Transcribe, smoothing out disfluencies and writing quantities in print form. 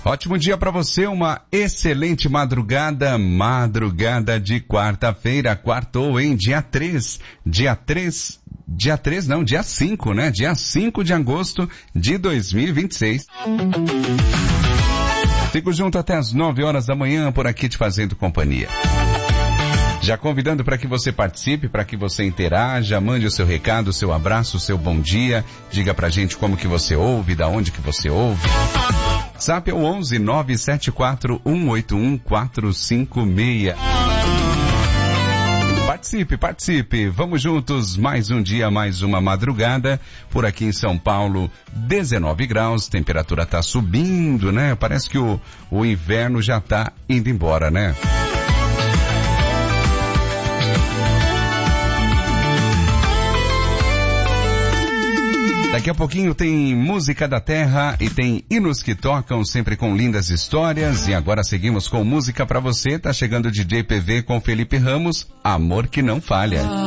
Ótimo dia para você, uma excelente madrugada de quarta-feira, quartou, hein? Dia 5, né? Dia 5 de agosto de 2026. Fico junto até as 9 horas da manhã por aqui te fazendo companhia. Já convidando para que você participe, para que você interaja, mande o seu recado, o seu abraço, o seu bom dia, diga pra gente como que você ouve, da onde que você ouve. Zap é o 11 974 181 456. Participe. Vamos juntos, mais um dia, mais uma madrugada. Por aqui em São Paulo, 19 graus, temperatura tá subindo, né? Parece que o inverno já tá indo embora, né? Daqui a pouquinho tem música da terra e tem hinos que tocam sempre com lindas histórias. E agora seguimos com música pra você. Tá chegando o DJ PV com Felipe Ramos, Amor que Não Falha.